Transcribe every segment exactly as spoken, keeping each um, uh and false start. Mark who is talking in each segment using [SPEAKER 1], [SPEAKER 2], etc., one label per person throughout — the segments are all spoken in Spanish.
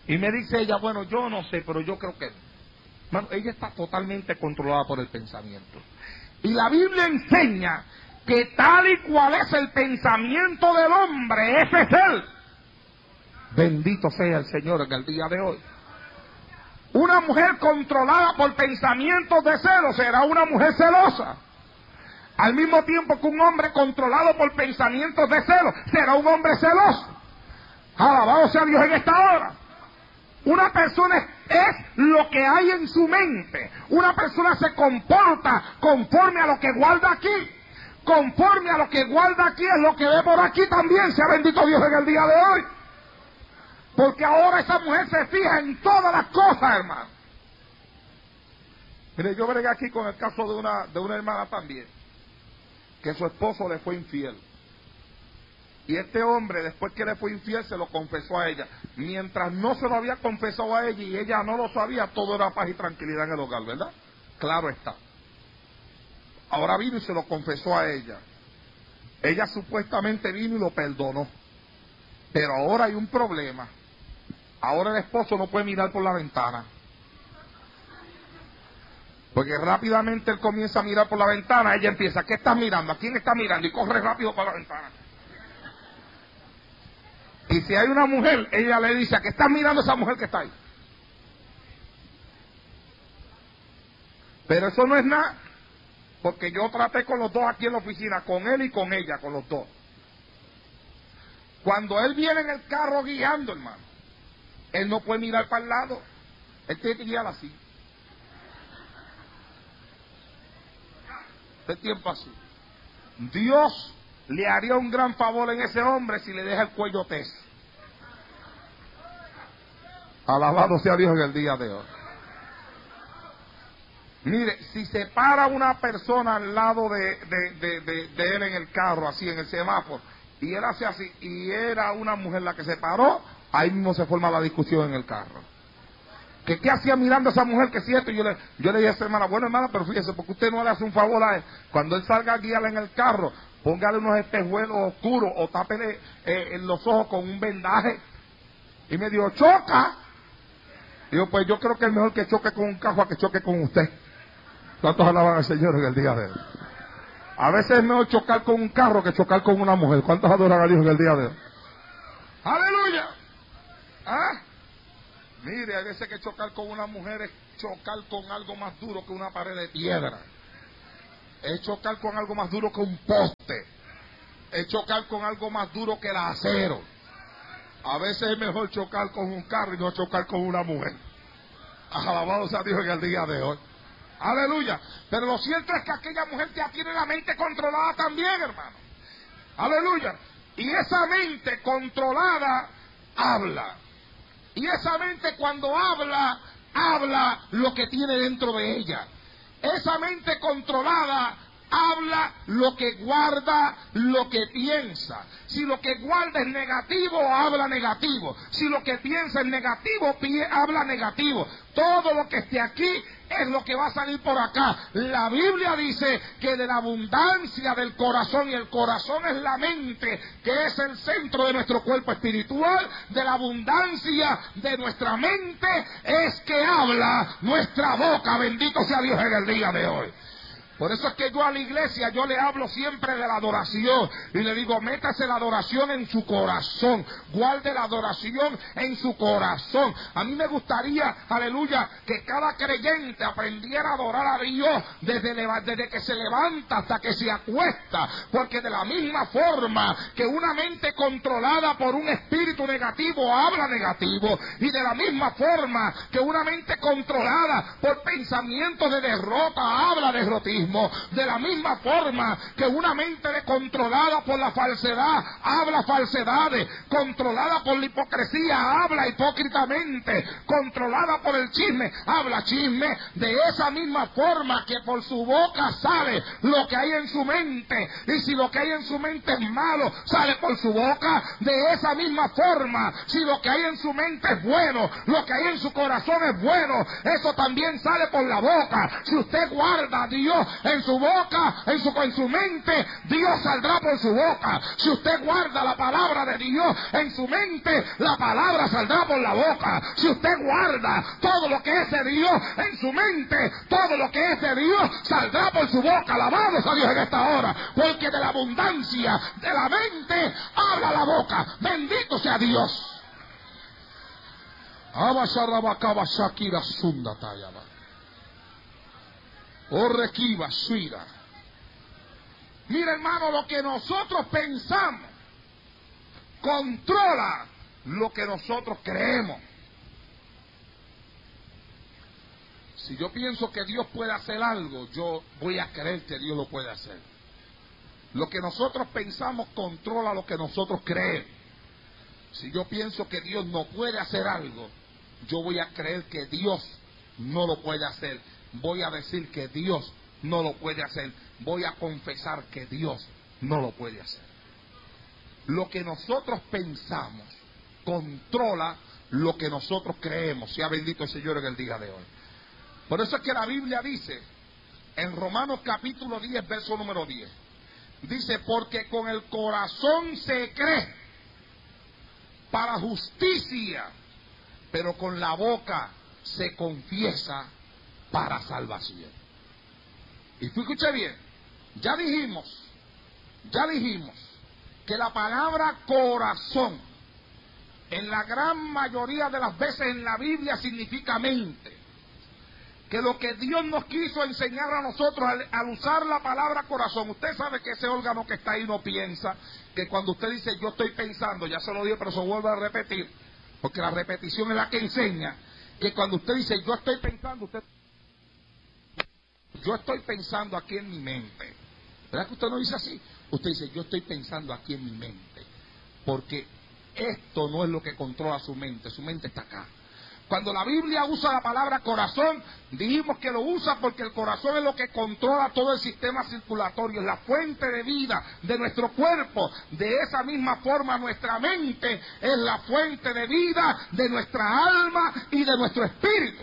[SPEAKER 1] Y me dice ella, bueno, yo no sé, pero yo creo que no. Bueno, ella está totalmente controlada por el pensamiento. Y la Biblia enseña que tal y cual es el pensamiento del hombre, ese es él. Bendito sea el Señor en el día de hoy. Una mujer controlada por pensamientos de celo será una mujer celosa. Al mismo tiempo que un hombre controlado por pensamientos de celo será un hombre celoso. Alabado sea Dios en esta hora. Una persona es lo que hay en su mente. Una persona se comporta conforme a lo que guarda aquí. Conforme a lo que guarda aquí es lo que ve por aquí también. Sea bendito Dios en el día de hoy. Porque ahora esa mujer se fija en todas las cosas, hermano. Mire, yo bregué aquí con el caso de una, de una hermana también, que su esposo le fue infiel. Y este hombre, después que le fue infiel, se lo confesó a ella. Mientras no se lo había confesado a ella y ella no lo sabía, todo era paz y tranquilidad en el hogar, ¿verdad? Claro está. Ahora vino y se lo confesó a ella. Ella supuestamente vino y lo perdonó. Pero ahora hay un problema. Ahora el esposo no puede mirar por la ventana. Porque rápidamente él comienza a mirar por la ventana, ella empieza, ¿qué estás mirando? ¿A quién está mirando? Y corre rápido para la ventana. Y si hay una mujer, ella le dice, ¿a qué estás mirando esa mujer que está ahí? Pero eso no es nada, porque yo traté con los dos aquí en la oficina, con él y con ella, con los dos. Cuando él viene en el carro guiando, hermano, él no puede mirar para el lado, él tiene que guiar así. De tiempo así. Dios le haría un gran favor en ese hombre si le deja el cuello teso. Alabado sea Dios en el día de hoy. Mire, si se para una persona al lado de, de, de, de, de él en el carro, así en el semáforo, y él hace así, y era una mujer la que se paró, ahí mismo se forma la discusión en el carro. ¿Que qué hacía mirando a esa mujer que siento? Y yo le, yo le dije a esa hermana, bueno hermana, pero fíjese, porque usted no le hace un favor a él. Cuando él salga a guiarla en el carro, póngale unos espejuelos oscuros o tápele eh, en los ojos con un vendaje. Y me dijo, choca. Digo, pues yo creo que es mejor que choque con un carro a que choque con usted. ¿Cuántos alaban al Señor en el día de hoy? A veces es mejor chocar con un carro que chocar con una mujer. ¿Cuántos adoran a Dios en el día de hoy? ¡Aleluya! ¿Ah? Mire, hay veces que chocar con una mujer es chocar con algo más duro que una pared de piedra. Es chocar con algo más duro que un poste. Es chocar con algo más duro que el acero. A veces es mejor chocar con un carro y no chocar con una mujer. Alabado sea Dios en el día de hoy. Aleluya. Pero lo cierto es que aquella mujer ya tiene la mente controlada también, hermano. Aleluya. Y esa mente controlada habla. Y esa mente cuando habla, habla lo que tiene dentro de ella. Esa mente controlada habla lo que guarda, lo que piensa. Si lo que guarda es negativo, habla negativo. Si lo que piensa es negativo, habla negativo. Todo lo que esté aquí es lo que va a salir por acá. La Biblia dice que de la abundancia del corazón, y el corazón es la mente, que es el centro de nuestro cuerpo espiritual, de la abundancia de nuestra mente es que habla nuestra boca. Bendito sea Dios en el día de hoy. Por eso es que yo a la iglesia, yo le hablo siempre de la adoración. Y le digo, métase la adoración en su corazón. Guarde la adoración en su corazón. A mí me gustaría, aleluya, que cada creyente aprendiera a adorar a Dios desde, desde que se levanta hasta que se acuesta. Porque de la misma forma que una mente controlada por un espíritu negativo habla negativo, y de la misma forma que una mente controlada por pensamientos de derrota habla derrotismo, de la misma forma que una mente controlada por la falsedad habla falsedades, controlada por la hipocresía habla hipócritamente, controlada por el chisme habla chisme. De esa misma forma que por su boca sale lo que hay en su mente, y si lo que hay en su mente es malo, sale por su boca. De esa misma forma, si lo que hay en su mente es bueno, lo que hay en su corazón es bueno, eso también sale por la boca. Si usted guarda a Dios en su boca, en su, en su mente, Dios saldrá por su boca. Si usted guarda la palabra de Dios en su mente, la palabra saldrá por la boca. Si usted guarda todo lo que es de Dios en su mente, todo lo que es de Dios saldrá por su boca. Alabados a Dios en esta hora, porque de la abundancia de la mente habla la boca. Bendito sea Dios. Mira, hermano, lo que nosotros pensamos controla lo que nosotros creemos. Si yo pienso que Dios puede hacer algo, yo voy a creer que Dios lo puede hacer. Lo que nosotros pensamos controla lo que nosotros creemos. Si yo pienso que Dios no puede hacer algo, yo voy a creer que Dios no lo puede hacer. Voy a decir que Dios no lo puede hacer. Voy a confesar que Dios no lo puede hacer. Lo que nosotros pensamos controla lo que nosotros creemos. Sea bendito el Señor en el día de hoy. Por eso es que la Biblia dice, en Romanos capítulo diez, verso número diez, dice, porque con el corazón se cree para justicia, pero con la boca se confiesa para salvación. Y tú escuché bien, ya dijimos, ya dijimos que la palabra corazón, en la gran mayoría de las veces en la Biblia significa mente. Que lo que Dios nos quiso enseñar a nosotros al, al usar la palabra corazón, usted sabe que ese órgano que está ahí no piensa, que cuando usted dice yo estoy pensando, ya se lo dije pero se vuelve a repetir, porque la repetición es la que enseña, que cuando usted dice yo estoy pensando, usted yo estoy pensando aquí en mi mente. ¿Verdad que usted no dice así? Usted dice yo estoy pensando aquí en mi mente, porque esto no es lo que controla su mente, su mente está acá. Cuando la Biblia usa la palabra corazón, dijimos que lo usa porque el corazón es lo que controla todo el sistema circulatorio, es la fuente de vida de nuestro cuerpo. De esa misma forma nuestra mente es la fuente de vida de nuestra alma y de nuestro espíritu.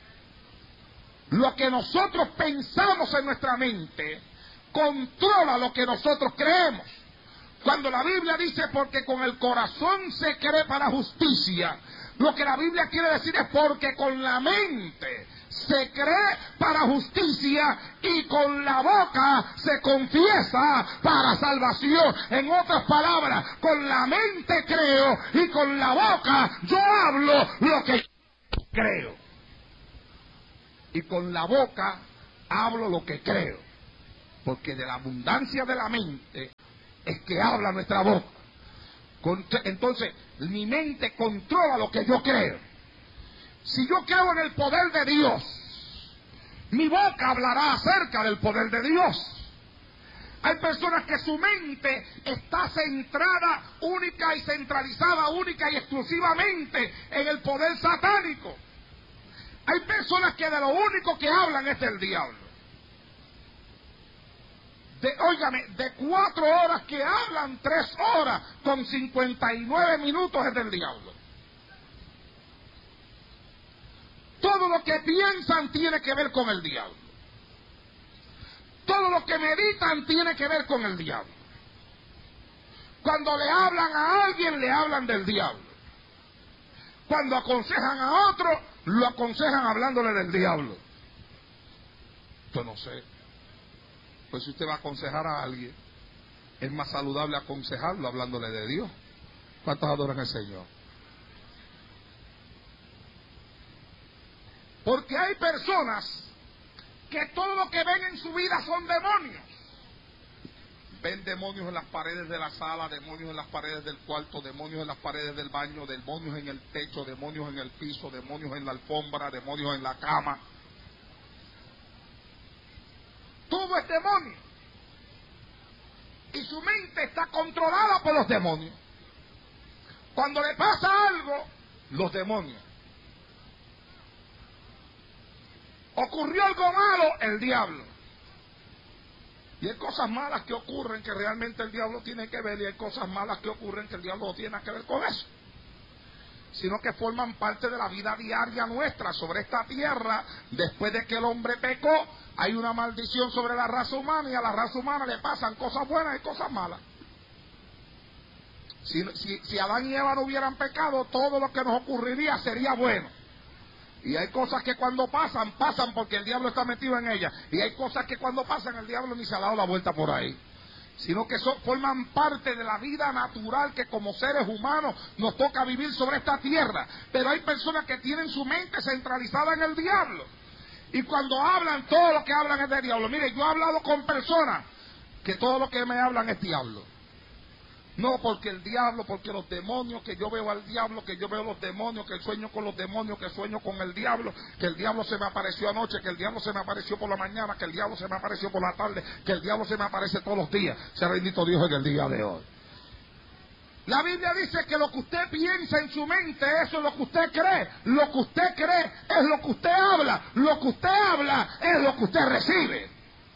[SPEAKER 1] Lo que nosotros pensamos en nuestra mente controla lo que nosotros creemos. Cuando la Biblia dice porque con el corazón se cree para justicia, lo que la Biblia quiere decir es porque con la mente se cree para justicia y con la boca se confiesa para salvación. En otras palabras, con la mente creo y con la boca yo hablo lo que creo. Y con la boca hablo lo que creo. Porque de la abundancia de la mente es que habla nuestra boca. Entonces, mi mente controla lo que yo creo. Si yo creo en el poder de Dios, mi boca hablará acerca del poder de Dios. Hay personas que su mente está centrada única y centralizada, única y exclusivamente en el poder satánico. Hay personas que de lo único que hablan es del diablo. De, óigame, de cuatro horas que hablan, tres horas con cincuenta y nueve minutos es del diablo. Todo lo que piensan tiene que ver con el diablo. Todo lo que meditan tiene que ver con el diablo. Cuando le hablan a alguien, le hablan del diablo. Cuando aconsejan a otro, lo aconsejan hablándole del diablo. Yo no sé. Pues si usted va a aconsejar a alguien, es más saludable aconsejarlo hablándole de Dios. ¿Cuántos adoran al Señor? Porque hay personas que todo lo que ven en su vida son demonios. Ven demonios en las paredes de la sala, demonios en las paredes del cuarto, demonios en las paredes del baño, demonios en el techo, demonios en el piso, demonios en la alfombra, demonios en la cama. Todo es demonio. Y su mente está controlada por los demonios. Cuando le pasa algo, los demonios. Ocurrió algo malo, el diablo. Y hay cosas malas que ocurren que realmente el diablo tiene que ver, y hay cosas malas que ocurren que el diablo no tiene que ver con eso. sino que forman parte de la vida diaria nuestra sobre esta tierra. Después de que el hombre pecó, hay una maldición sobre la raza humana, y a la raza humana le pasan cosas buenas y cosas malas. Si, si, si Adán y Eva no hubieran pecado, todo lo que nos ocurriría sería bueno. Y hay cosas que cuando pasan, pasan porque el diablo está metido en ellas. Y hay cosas que cuando pasan, el diablo ni se ha dado la vuelta por ahí. Sino que son, forman parte de la vida natural que como seres humanos nos toca vivir sobre esta tierra. Pero hay personas que tienen su mente centralizada en el diablo. Y cuando hablan, todo lo que hablan es de diablo. Mire, yo he hablado con personas que todo lo que me hablan es diablo. No, porque el diablo, porque los demonios, que yo veo al diablo, que yo veo los demonios, que sueño con los demonios, que sueño con el diablo, que el diablo se me apareció anoche, que el diablo se me apareció por la mañana, que el diablo se me apareció por la tarde, que el diablo se me aparece todos los días. Sea bendito Dios en el día de hoy. La Biblia dice que lo que usted piensa en su mente, eso es lo que usted cree. Lo que usted cree es lo que usted habla. Lo que usted habla es lo que usted recibe.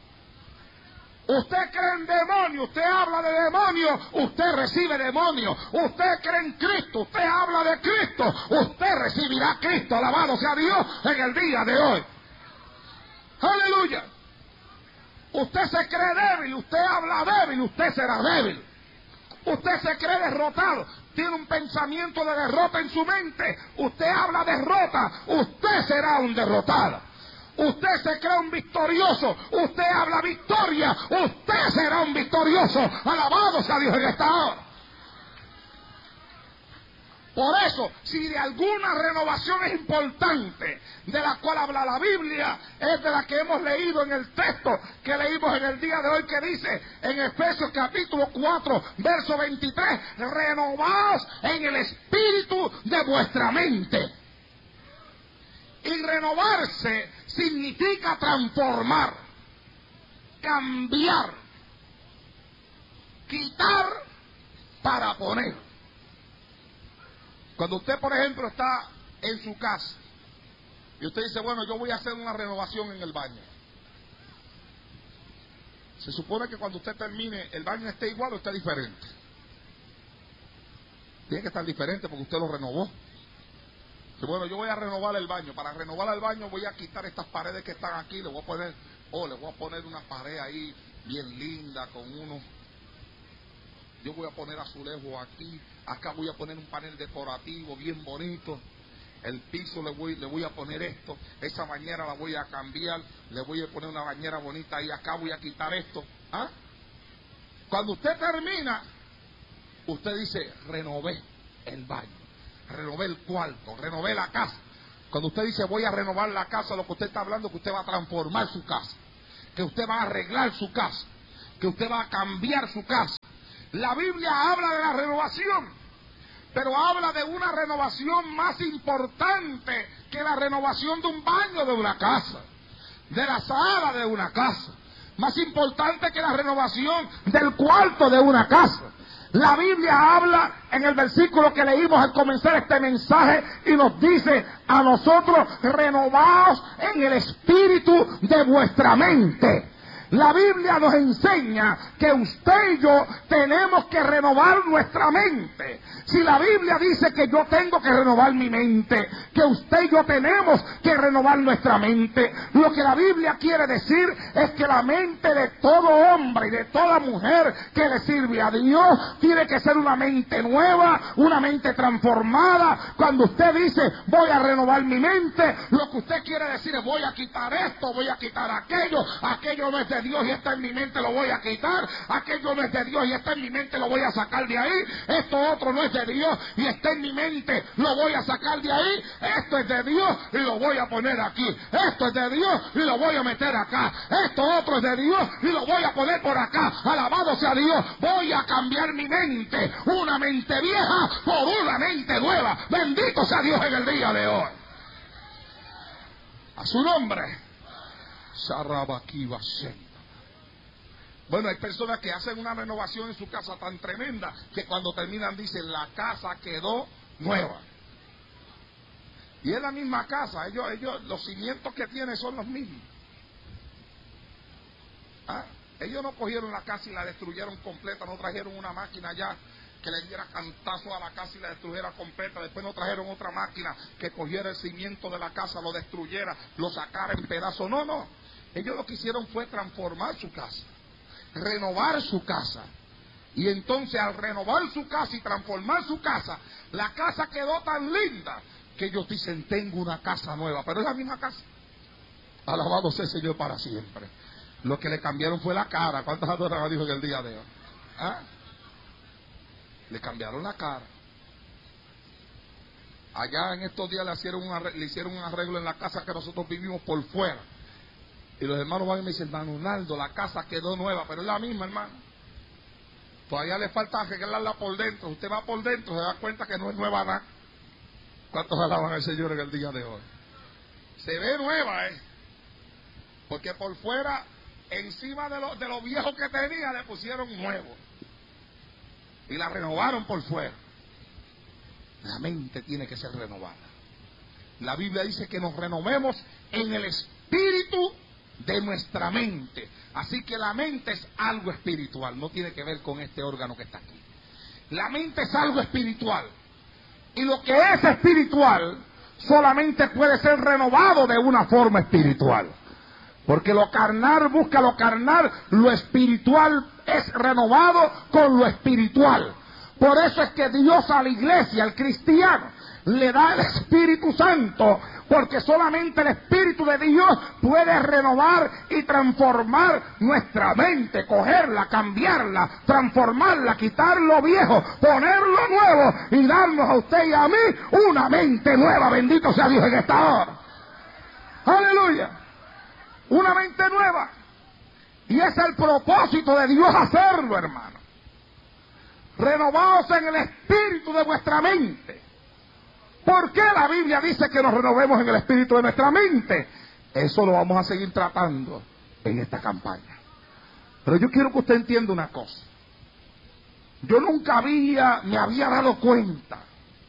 [SPEAKER 1] Usted cree en demonios, usted habla de demonios, usted recibe demonios. Usted cree en Cristo, usted habla de Cristo, usted recibirá a Cristo. Alabado sea Dios en el día de hoy. Aleluya. Usted se cree débil, usted habla débil, usted será débil. Usted se cree derrotado, tiene un pensamiento de derrota en su mente, usted habla derrota, usted será un derrotado. Usted se cree un victorioso, usted habla victoria, usted será un victorioso. Alabado sea Dios en esta hora. Por eso, si de alguna renovación es importante, de la cual habla la Biblia, es de la que hemos leído en el texto que leímos en el día de hoy, que dice en Efesios capítulo cuatro, verso veintitrés, renovaos en el espíritu de vuestra mente. Y renovarse significa transformar, cambiar, quitar para poner. Cuando usted, por ejemplo, está en su casa y usted dice, bueno, yo voy a hacer una renovación en el baño. Se supone que cuando usted termine, el baño esté igual o esté diferente. Tiene que estar diferente porque usted lo renovó. Bueno, yo voy a renovar el baño. Para renovar el baño voy a quitar estas paredes que están aquí. Le voy a poner, oh, le voy a poner una pared ahí bien linda con unos. Yo voy a poner azulejos aquí. Acá voy a poner un panel decorativo bien bonito. El piso le voy, le voy a poner esto. Esa bañera la voy a cambiar. Le voy a poner una bañera bonita ahí. Acá voy a quitar esto. ¿Ah? Cuando usted termina, usted dice, renové el baño. Renové el cuarto, renové la casa. Cuando usted dice voy a renovar la casa, lo que usted está hablando es que usted va a transformar su casa, que usted va a arreglar su casa, que usted va a cambiar su casa. La Biblia habla de la renovación, pero habla de una renovación más importante que la renovación de un baño de una casa, de la sala de una casa, más importante que la renovación del cuarto de una casa. La Biblia habla en el versículo que leímos al comenzar este mensaje y nos dice a nosotros, renovaos en el espíritu de vuestra mente. La Biblia nos enseña que usted y yo tenemos que renovar nuestra mente. Si la Biblia dice que yo tengo que renovar mi mente, que usted y yo tenemos que renovar nuestra mente, lo que la Biblia quiere decir es que la mente de todo hombre y de toda mujer que le sirve a Dios tiene que ser una mente nueva, una mente transformada. Cuando usted dice voy a renovar mi mente, lo que usted quiere decir es voy a quitar esto, voy a quitar aquello, aquello no es de Dios y está en mi mente, lo voy a quitar, aquello no es de Dios y está en mi mente, lo voy a sacar de ahí, esto otro no es de Dios y está en mi mente, lo voy a sacar de ahí, esto es de Dios y lo voy a poner aquí, esto es de Dios y lo voy a meter acá, esto otro es de Dios y lo voy a poner por acá. Alabado sea Dios. Voy a cambiar mi mente, una mente vieja por una mente nueva. Bendito sea Dios en el día de hoy. A su nombre. Sarabakiba Shem. Bueno, hay personas que hacen una renovación en su casa tan tremenda que cuando terminan dicen la casa quedó nueva. Y es la misma casa, ellos, ellos, los cimientos que tienen son los mismos. ¿Ah? Ellos no cogieron la casa y la destruyeron completa, no trajeron una máquina allá que le diera cantazo a la casa y la destruyera completa. Después no trajeron otra máquina que cogiera el cimiento de la casa, lo destruyera, lo sacara en pedazos. No, no. Ellos lo que hicieron fue transformar su casa, renovar su casa. Y entonces al renovar su casa y transformar su casa, la casa quedó tan linda que ellos dicen, tengo una casa nueva. Pero es la misma casa. Alabado sea el Señor para siempre. Lo que le cambiaron fue la cara. ¿Cuántos adoran a Dios en el día de hoy? ¿Ah? Le cambiaron la cara. Allá en estos días le hicieron, un arreglo, le hicieron un arreglo en la casa que nosotros vivimos por fuera. Y los hermanos van y me dicen, hermano Ronaldo, la casa quedó nueva, pero es la misma, hermano. Todavía le falta arreglarla por dentro. Usted va por dentro, se da cuenta que no es nueva nada. ¿Cuántos alaban al Señor en el día de hoy? Se ve nueva, ¿eh? Porque por fuera, encima de lo, de lo viejo que tenía, le pusieron nuevo. Y la renovaron por fuera. La mente tiene que ser renovada. La Biblia dice que nos renovemos en el espíritu de nuestra mente. Así que la mente es algo espiritual, no tiene que ver con este órgano que está aquí. La mente es algo espiritual. Y lo que es espiritual solamente puede ser renovado de una forma espiritual. Porque lo carnal busca lo carnal, lo espiritual es renovado con lo espiritual. Por eso es que Dios a la iglesia, al cristiano, le da el Espíritu Santo, porque solamente el Espíritu de Dios puede renovar y transformar nuestra mente, cogerla, cambiarla, transformarla, quitar lo viejo, ponerlo nuevo y darnos a usted y a mí una mente nueva. Bendito sea Dios en esta hora. Aleluya. Una mente nueva. Y es el propósito de Dios hacerlo, hermano. Renovaos en el espíritu de vuestra mente. ¿Por qué la Biblia dice que nos renovemos en el espíritu de nuestra mente? Eso lo vamos a seguir tratando en esta campaña. Pero yo quiero que usted entienda una cosa. Yo nunca había, me había dado cuenta.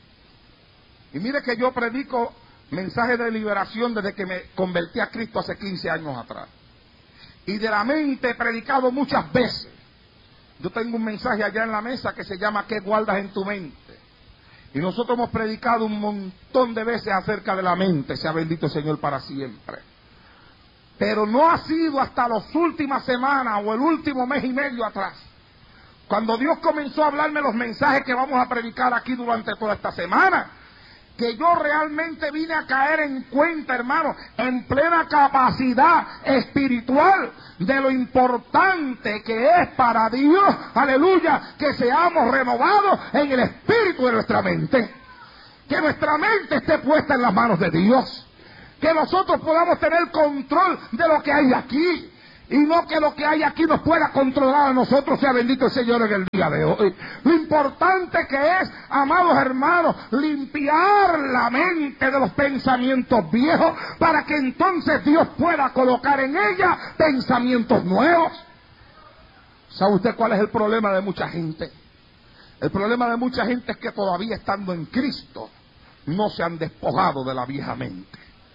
[SPEAKER 1] Y mire que yo predico mensajes de liberación desde que me convertí a Cristo hace quince años atrás. Y de la mente he predicado muchas veces. Yo tengo un mensaje allá en la mesa que se llama ¿qué guardas en tu mente? Y nosotros hemos predicado un montón de veces acerca de la mente, sea bendito el Señor para siempre. Pero no ha sido hasta las últimas semanas o el último mes y medio atrás, cuando Dios comenzó a hablarme los mensajes que vamos a predicar aquí durante toda esta semana, que yo realmente vine a caer en cuenta, hermano, en plena capacidad espiritual de lo importante que es para Dios, aleluya, que seamos renovados en el espíritu de nuestra mente. Que nuestra mente esté puesta en las manos de Dios. Que nosotros podamos tener control de lo que hay aquí. Y no que lo que hay aquí nos pueda controlar a nosotros, sea bendito el Señor en el día de hoy. Lo importante que es, amados hermanos, limpiar la mente de los pensamientos viejos para que entonces Dios pueda colocar en ella pensamientos nuevos. ¿Sabe usted cuál es el problema de mucha gente? El problema de mucha gente es que todavía estando en Cristo no se han despojado de la vieja mente.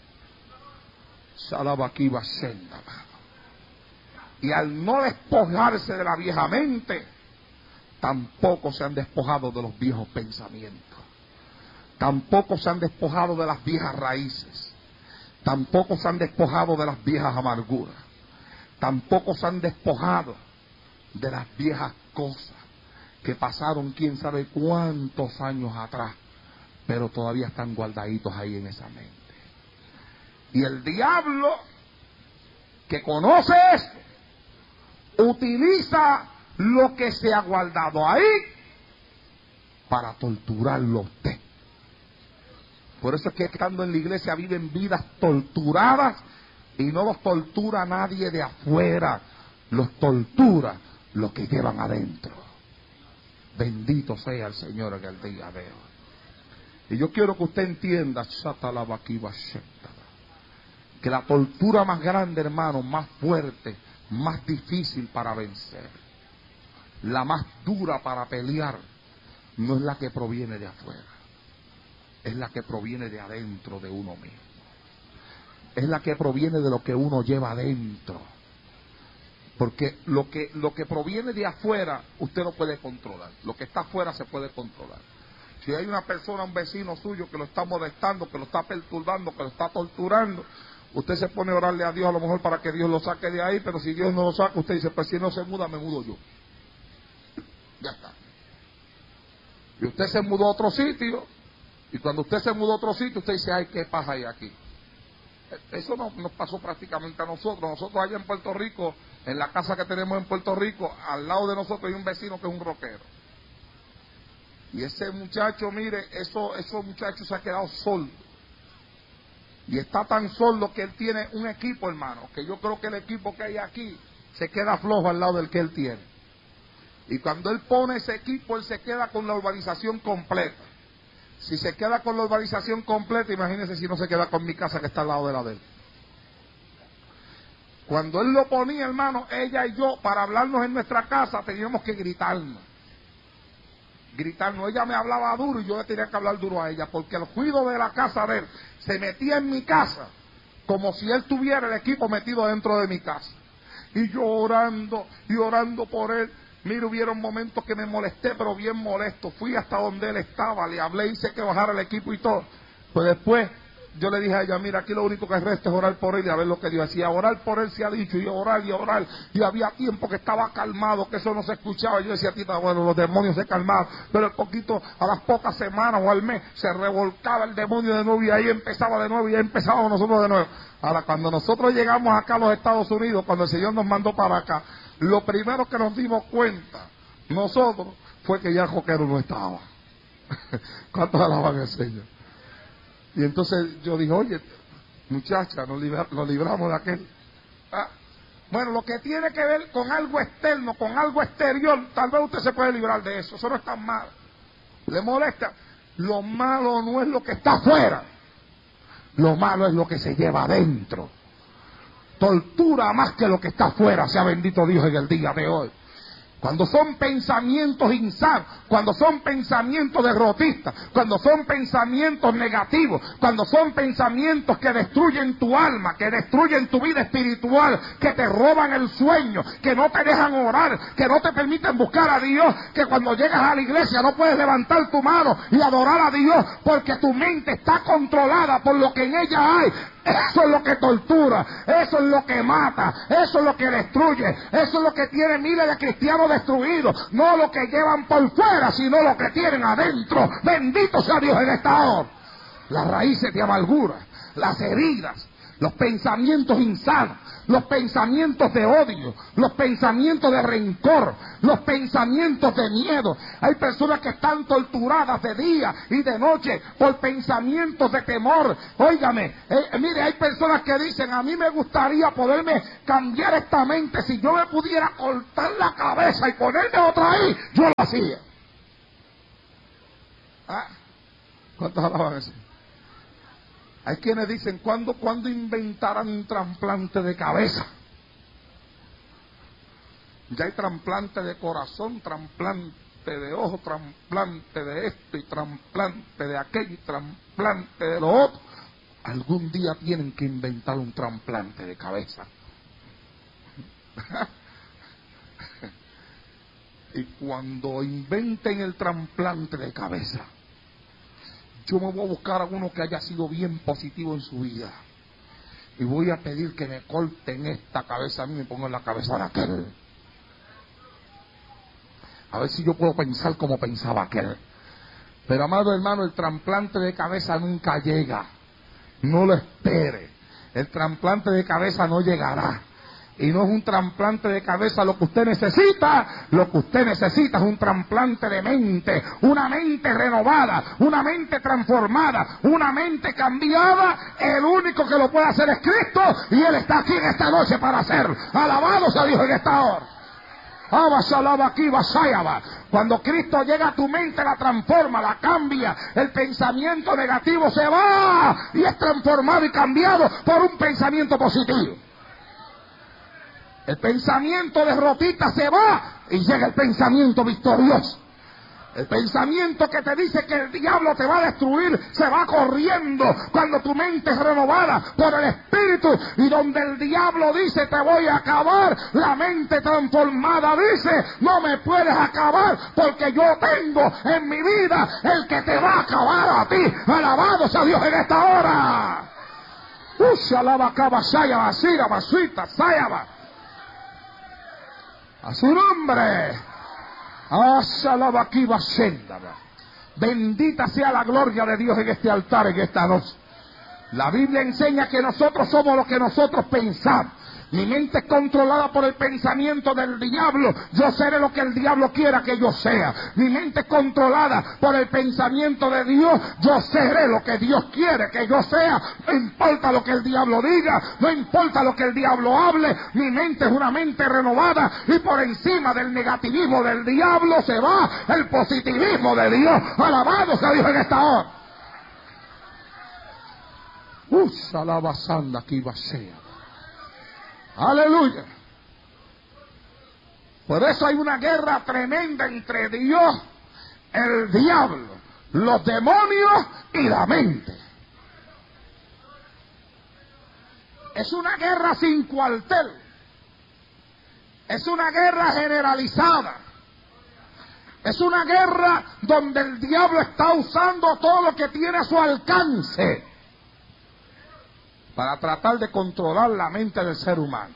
[SPEAKER 1] Salabaquiba senda. Y al no despojarse de la vieja mente, tampoco se han despojado de los viejos pensamientos. Tampoco se han despojado de las viejas raíces. Tampoco se han despojado de las viejas amarguras. Tampoco se han despojado de las viejas cosas que pasaron quién sabe cuántos años atrás, pero todavía están guardaditos ahí en esa mente. Y el diablo, que conoce esto, utiliza lo que se ha guardado ahí para torturarlo a usted. Por eso es que estando en la iglesia viven vidas torturadas y no los tortura nadie de afuera, los tortura los que llevan adentro. Bendito sea el Señor en el día de hoy. Y yo quiero que usted entienda que la tortura más grande, hermano, más fuerte, más difícil para vencer, la más dura para pelear, no es la que proviene de afuera, es la que proviene de adentro de uno mismo, es la que proviene de lo que uno lleva adentro. Porque lo que, lo que proviene de afuera, usted no puede controlar. Lo que está afuera se puede controlar. Si hay una persona, un vecino suyo que lo está molestando, que lo está perturbando, que lo está torturando, usted se pone a orarle a Dios a lo mejor para que Dios lo saque de ahí, pero si Dios no lo saca, usted dice, pues si no se muda, me mudo yo. Ya está. Y usted se mudó a otro sitio, y cuando usted se mudó a otro sitio, usted dice, ay, ¿qué pasa ahí aquí? Eso no, nos pasó prácticamente a nosotros. Nosotros allá en Puerto Rico, en la casa que tenemos en Puerto Rico, al lado de nosotros hay un vecino que es un rockero. Y ese muchacho, mire, eso, esos muchachos se ha quedado sordo. Y está tan sordo que él tiene un equipo, hermano, que yo creo que el equipo que hay aquí se queda flojo al lado del que él tiene. Y cuando él pone ese equipo, él se queda con la urbanización completa. Si se queda con la urbanización completa, imagínense si no se queda con mi casa que está al lado de la de él. Cuando él lo ponía, hermano, ella y yo, para hablarnos en nuestra casa, teníamos que gritarnos. Gritarnos. Ella me hablaba duro y yo le tenía que hablar duro a ella, porque el ruido de la casa de él se metía en mi casa, como si él tuviera el equipo metido dentro de mi casa. Y yo orando, y orando por él. Mira, hubieron momentos que me molesté, pero bien molesto. Fui hasta donde él estaba, le hablé, hice que bajara el equipo y todo. Pues después yo le dije a ella, mira, aquí lo único que resta es orar por él y a ver lo que Dios hacía. Orar por él se ha dicho, y orar y orar. Y había tiempo que estaba calmado, que eso no se escuchaba. Yo decía, tita, bueno, los demonios se calmaban. Pero el poquito, a las pocas semanas o al mes, se revolcaba el demonio de nuevo y ahí empezaba de nuevo y ahí empezábamos nosotros de nuevo. Ahora, cuando nosotros llegamos acá a los Estados Unidos, cuando el Señor nos mandó para acá, lo primero que nos dimos cuenta nosotros fue que ya el rockero no estaba. ¿Cuántos alaban al Señor? Y entonces yo dije, oye, muchacha, nos, libra, nos libramos de aquel. Ah, bueno, lo que tiene que ver con algo externo, con algo exterior, tal vez usted se puede librar de eso. Eso no es tan malo. ¿Le molesta? Lo malo no es lo que está afuera. Lo malo es lo que se lleva adentro. Tortura más que lo que está afuera, sea bendito Dios en el día de hoy. Cuando son pensamientos insanos, cuando son pensamientos derrotistas, cuando son pensamientos negativos, cuando son pensamientos que destruyen tu alma, que destruyen tu vida espiritual, que te roban el sueño, que no te dejan orar, que no te permiten buscar a Dios, que cuando llegas a la iglesia no puedes levantar tu mano y adorar a Dios porque tu mente está controlada por lo que en ella hay. Eso es lo que tortura, eso es lo que mata, eso es lo que destruye, eso es lo que tiene miles de cristianos destruidos, no lo que llevan por fuera, sino lo que tienen adentro. Bendito sea Dios en esta hora. Las raíces de amargura, las heridas, los pensamientos insanos, los pensamientos de odio, los pensamientos de rencor, los pensamientos de miedo. Hay personas que están torturadas de día y de noche por pensamientos de temor. Óigame, eh, mire, hay personas que dicen, a mí me gustaría poderme cambiar esta mente. Si yo me pudiera cortar la cabeza y ponerme otra ahí, yo lo hacía. ¿Ah? ¿Cuántos alaban eso? Hay quienes dicen, ¿cuándo, ¿cuándo inventarán un trasplante de cabeza? Ya hay trasplante de corazón, trasplante de ojo, trasplante de esto y trasplante de aquello y trasplante de lo otro. Algún día tienen que inventar un trasplante de cabeza. Y cuando inventen el trasplante de cabeza, yo me voy a buscar a uno que haya sido bien positivo en su vida. Y voy a pedir que me corten esta cabeza a mí y me pongo en la cabeza de aquel. A ver si yo puedo pensar como pensaba aquel. Pero, amado hermano, el trasplante de cabeza nunca llega. No lo espere. El trasplante de cabeza no llegará. Y no es un trasplante de cabeza lo que usted necesita. Lo que usted necesita es un trasplante de mente. Una mente renovada, una mente transformada, una mente cambiada. El único que lo puede hacer es Cristo. Y Él está aquí en esta noche para hacerlo. Alabado sea Dios en esta hora. Cuando Cristo llega a tu mente, la transforma, la cambia. El pensamiento negativo se va y es transformado y cambiado por un pensamiento positivo. El pensamiento derrotista se va y llega el pensamiento victorioso. El pensamiento que te dice que el diablo te va a destruir se va corriendo cuando tu mente es renovada por el Espíritu. Y donde el diablo dice te voy a acabar, la mente transformada dice no me puedes acabar porque yo tengo en mi vida el que te va a acabar a ti. Alabado sea Dios en esta hora. A su nombre. Bendita sea la gloria de Dios en este altar, en esta noche. La Biblia enseña que nosotros somos lo que nosotros pensamos. Mi mente es controlada por el pensamiento del diablo. Yo seré lo que el diablo quiera que yo sea. Mi mente es controlada por el pensamiento de Dios. Yo seré lo que Dios quiere que yo sea. No importa lo que el diablo diga, no importa lo que el diablo hable. Mi mente es una mente renovada y por encima del negativismo del diablo se va el positivismo de Dios. Alabado sea Dios en esta hora. Usa la basanda que iba a ser. Aleluya. Por eso hay una guerra tremenda entre Dios, el diablo, los demonios y la mente. Es una guerra sin cuartel. Es una guerra generalizada. Es una guerra donde el diablo está usando todo lo que tiene a su alcance para tratar de controlar la mente del ser humano.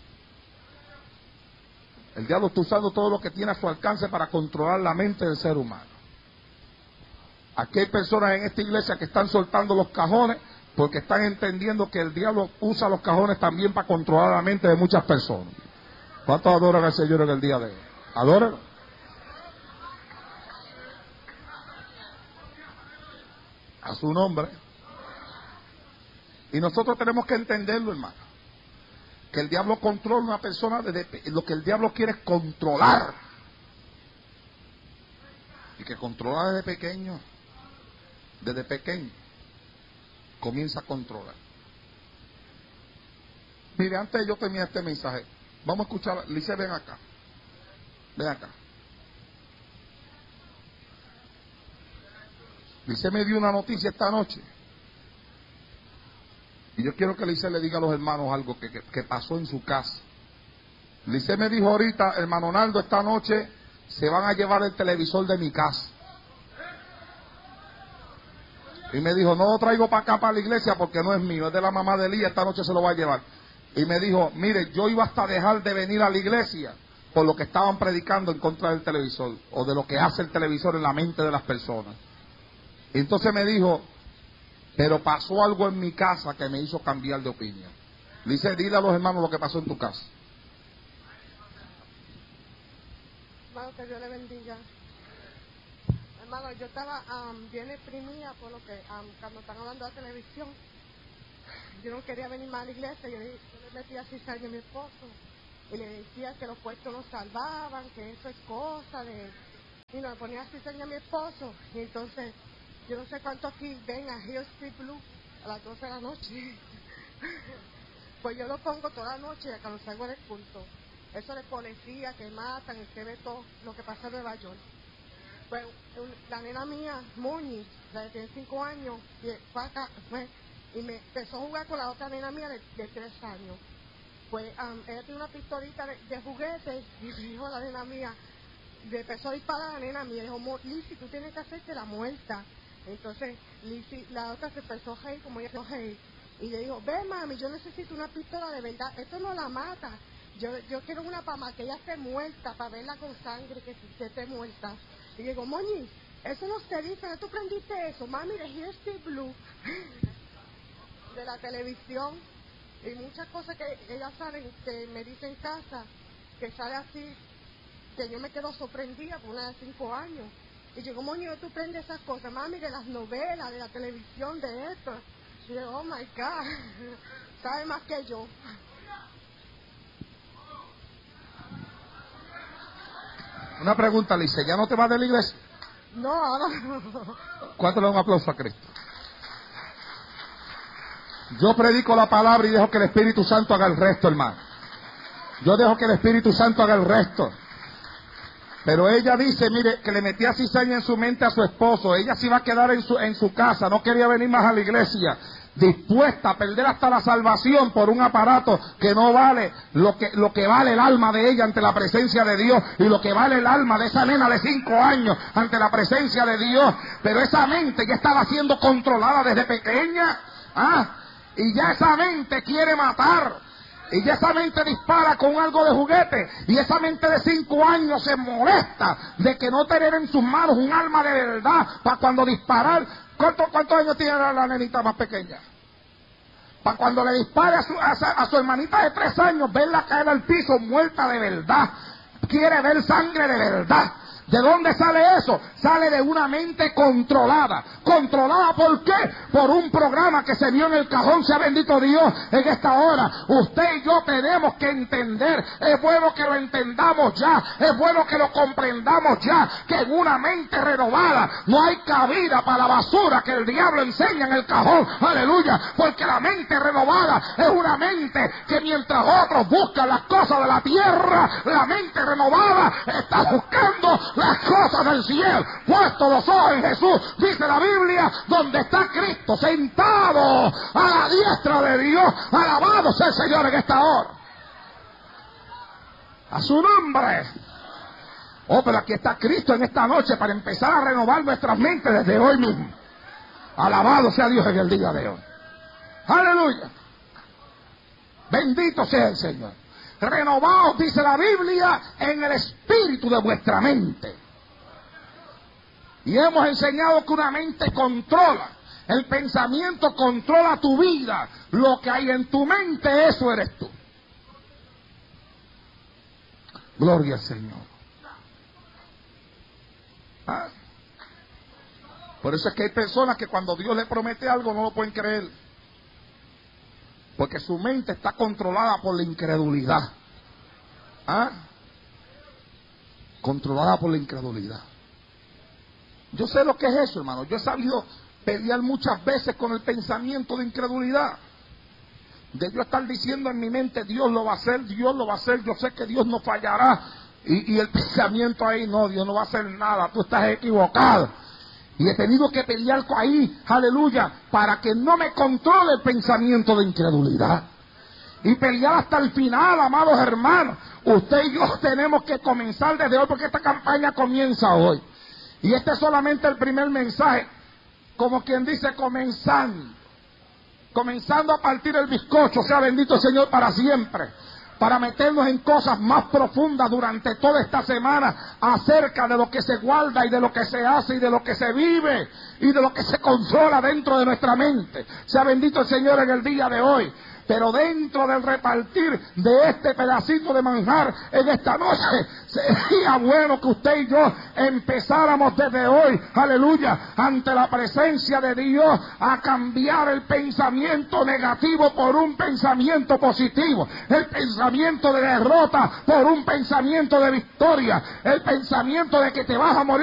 [SPEAKER 1] El diablo está usando todo lo que tiene a su alcance para controlar la mente del ser humano. Aquí hay personas en esta iglesia que están soltando los cajones porque están entendiendo que el diablo usa los cajones también para controlar la mente de muchas personas. ¿Cuántos adoran al Señor en el día de hoy? ¿Adórenlo? A su nombre. Y nosotros tenemos que entenderlo, hermano. Que el diablo controla a una persona desde lo que el diablo quiere es controlar. Y que controla desde pequeño. Desde pequeño. Comienza a controlar. Mire, antes de yo terminar este mensaje, vamos a escuchar. Lice, ven acá. Ven acá. Lice me dio una noticia esta noche. Y yo quiero que Lice le diga a los hermanos algo que, que, que pasó en su casa. Lice me dijo ahorita, hermano Naldo, esta noche se van a llevar el televisor de mi casa. Y me dijo, no lo traigo para acá, para la iglesia, porque no es mío, es de la mamá de Elías, esta noche se lo va a llevar. Y me dijo, mire, yo iba hasta dejar de venir a la iglesia por lo que estaban predicando en contra del televisor, o de lo que hace el televisor en la mente de las personas. Y entonces me dijo, pero pasó algo en mi casa que me hizo cambiar de opinión. Dice, dile a los hermanos lo que pasó en tu casa.
[SPEAKER 2] Hermano, que Dios le bendiga. Hermano, yo estaba um, bien deprimida por lo que um, cuando están hablando de la televisión. Yo no quería venir más a la iglesia. Yo le, yo le metí a cizaña a mi esposo y le decía que los puestos nos salvaban, que eso es cosa de... Y no, me ponía a cizaña a mi esposo. Y entonces... Yo no sé cuánto aquí ven a Hill Street Blue a las doce de la noche. Pues yo lo pongo toda la noche cuando salgo del culto. Eso de policía que matan, el que ve todo lo que pasa en Nueva York. Pues un, la nena mía, Muñiz, la de tiene cinco años, y, fue acá, fue, y me empezó a jugar con la otra nena mía de, de tres años. Pues um, ella tiene una pistolita de, de juguete y dijo la nena mía, le empezó a disparar a la nena mía, dijo, Lizzy, tú tienes que hacerte la muerta. Entonces, Lizzy, la otra se empezó a reír, como ella se reír, y le dijo, ve mami, yo necesito una pistola de verdad, esto no la mata, yo yo quiero una para que ella esté muerta, para verla con sangre, que, que esté muerta. Y le digo, Moñi, eso no se dice, ¿tú prendiste eso? Mami, de Here Steve Blue, de la televisión, y muchas cosas que ellas saben, que me dicen en casa, que sale así, que yo me quedo sorprendida por una de cinco años. Y yo, ¿cómo yo tú prendes esas cosas? Mami, de las novelas, de la televisión, de esto. Y yo, oh my God, sabe más que yo.
[SPEAKER 1] Una pregunta, Lice, ¿ya no te vas de la iglesia?
[SPEAKER 2] No, ahora no.
[SPEAKER 1] ¿Cuánto le da un aplauso a Cristo? Yo predico la palabra y dejo que el Espíritu Santo haga el resto, hermano. Yo dejo que el Espíritu Santo haga el resto. Pero ella dice, mire, que le metía cizaña en su mente a su esposo. Ella se iba a quedar en su, en su casa, no quería venir más a la iglesia. Dispuesta a perder hasta la salvación por un aparato que no vale lo que, lo que vale el alma de ella ante la presencia de Dios, y lo que vale el alma de esa nena de cinco años ante la presencia de Dios. Pero esa mente ya estaba siendo controlada desde pequeña, ¿ah? Y ya esa mente quiere matar, y ya esa mente dispara con algo de juguete, y esa mente de cinco años se molesta de que no tener en sus manos un arma de verdad para cuando disparar. ¿Cuántos, ¿Cuántos años tiene la, la nenita más pequeña? Para cuando le dispare a su, a, a su hermanita de tres años, verla caer al piso muerta de verdad. Quiere ver sangre de verdad. ¿De dónde sale eso? Sale de una mente controlada. ¿Controlada por qué? Por un programa que se vio en el cajón, sea bendito Dios, en esta hora. Usted y yo tenemos que entender, es bueno que lo entendamos ya, es bueno que lo comprendamos ya, que en una mente renovada no hay cabida para la basura que el diablo enseña en el cajón. Aleluya, porque la mente renovada es una mente que mientras otros buscan las cosas de la tierra, la mente renovada está buscando las cosas del cielo. Puesto los ojos en Jesús, dice la Biblia, donde está Cristo sentado a la diestra de Dios. Alabado sea el Señor en esta hora. A su nombre. Oh, pero aquí está Cristo en esta noche para empezar a renovar nuestras mentes desde hoy mismo. Alabado sea Dios en el día de hoy. Aleluya. Bendito sea el Señor. Renovaos, dice la Biblia, en el espíritu de vuestra mente. Y hemos enseñado que una mente controla. El pensamiento controla tu vida. Lo que hay en tu mente, eso eres tú. Gloria al Señor. ¿Ah? Por eso es que hay personas que cuando Dios le promete algo no lo pueden creer. Porque su mente está controlada por la incredulidad. ¿Ah? Controlada por la incredulidad. Yo sé lo que es eso, hermano. Yo he sabido pelear muchas veces con el pensamiento de incredulidad. De yo estar diciendo en mi mente, Dios lo va a hacer, Dios lo va a hacer, yo sé que Dios no fallará. Y, y el pensamiento ahí, no, Dios no va a hacer nada, tú estás equivocado. Y he tenido que pelear con ahí, aleluya, para que no me controle el pensamiento de incredulidad. Y pelear hasta el final, amados hermanos. Usted y yo tenemos que comenzar desde hoy, porque esta campaña comienza hoy. Y este es solamente el primer mensaje, como quien dice, comenzando. Comenzando a partir el bizcocho, sea bendito el Señor para siempre. Para meternos en cosas más profundas durante toda esta semana acerca de lo que se guarda y de lo que se hace y de lo que se vive y de lo que se controla dentro de nuestra mente. Sea bendito el Señor en el día de hoy. Pero dentro del repartir de este pedacito de manjar en esta noche, sería bueno que usted y yo empezáramos desde hoy, aleluya, ante la presencia de Dios, a cambiar el pensamiento negativo por un pensamiento positivo, el pensamiento de derrota por un pensamiento de victoria, el pensamiento de que te vas a morir